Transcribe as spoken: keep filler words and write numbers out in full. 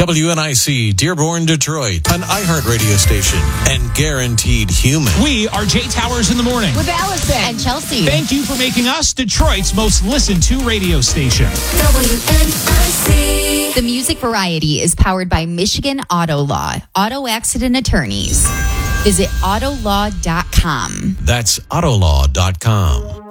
W N I C, Dearborn, Detroit, an iHeart radio station, and guaranteed human. We are Jay Towers in the morning. With Allison and Chelsea. Thank you for making us Detroit's most listened to radio station. W N I C. The Music Variety is powered by Michigan Auto Law, auto accident attorneys. Visit autolaw dot com. That's autolaw dot com.